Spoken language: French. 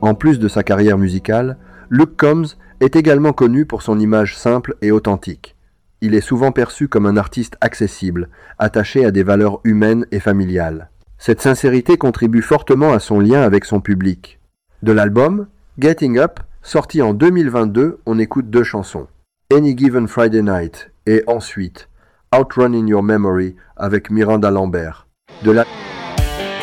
En plus de sa carrière musicale, Luke Combs est également connu pour son image simple et authentique. Il est souvent perçu comme un artiste accessible, attaché à des valeurs humaines et familiales. Cette sincérité contribue fortement à son lien avec son public. De l'album Getting Up, sorti en 2022, on écoute 2 chansons. Any Given Friday Night et ensuite Outrun in Your Memory avec Miranda Lambert. De la